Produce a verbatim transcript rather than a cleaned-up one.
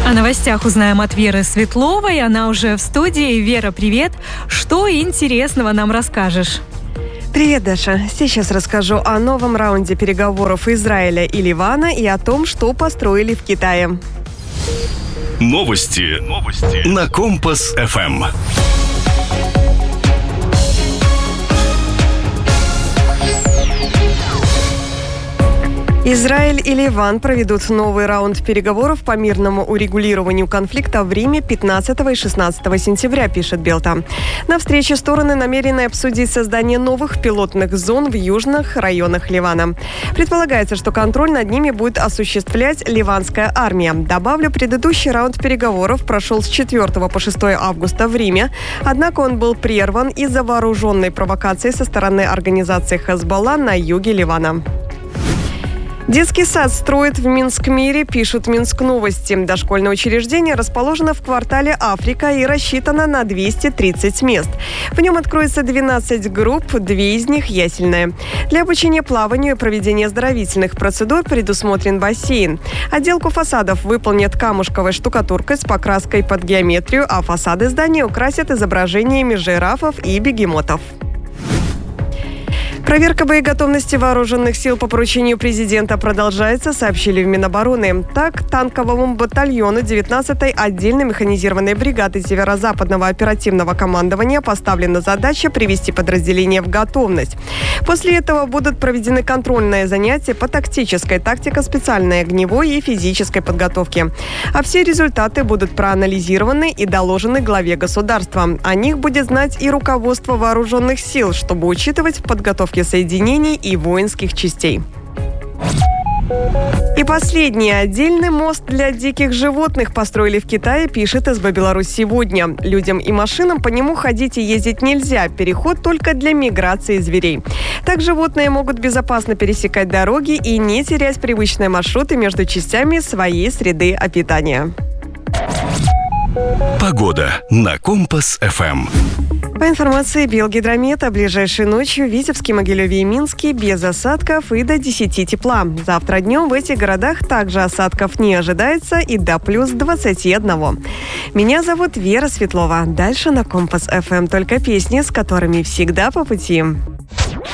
О новостях узнаем от Веры Светловой. Она уже в студии. Вера, привет. Что интересного нам расскажешь? Привет, Даша. Сейчас расскажу о новом раунде переговоров Израиля и Ливана и о том, что построили в Китае. Новости. Новости. На Компас эф эм. Израиль и Ливан проведут новый раунд переговоров по мирному урегулированию конфликта в Риме пятнадцатого и шестнадцатого сентября, пишет Белта. На встрече стороны намерены обсудить создание новых пилотных зон в южных районах Ливана. Предполагается, что контроль над ними будет осуществлять ливанская армия. Добавлю, предыдущий раунд переговоров прошел с четвёртого по шестое августа в Риме, однако он был прерван из-за вооруженной провокации со стороны организации Хезболла на юге Ливана. Детский сад строят в Минск-Мире, пишут Минск Новости. Дошкольное учреждение расположено в квартале Африка и рассчитано на двести тридцать мест. В нем откроется двенадцать групп, две из них ясельные. Для обучения плаванию и проведения оздоровительных процедур предусмотрен бассейн. Отделку фасадов выполнят камушковой штукатуркой с покраской под геометрию, а фасады здания украсят изображениями жирафов и бегемотов. Проверка боеготовности вооруженных сил по поручению президента продолжается, сообщили в Минобороны. Так, танковому батальону девятнадцатой отдельной механизированной бригады Северо-Западного оперативного командования поставлена задача привести подразделение в готовность. После этого будут проведены контрольные занятия по тактической, тактико-специальной, огневой и физической подготовке. А все результаты будут проанализированы и доложены главе государства. О них будет знать и руководство вооруженных сил, чтобы учитывать в подготовке соединений и воинских частей. И последний. Отдельный мост для диких животных построили в Китае, пишет эс бэ Беларусь сегодня. Людям и машинам по нему ходить и ездить нельзя. Переход только для миграции зверей. Так животные могут безопасно пересекать дороги и не терять привычные маршруты между частями своей среды обитания. Погода на Компас эф эм. По информации Белгидромета, ближайшей ночью в Витебске, Могилеве и Минске без осадков и до десяти тепла. Завтра днем в этих городах также осадков не ожидается и до плюс двадцати одного. Меня зовут Вера Светлова. Дальше на Компас эф эм только песни, с которыми всегда по пути.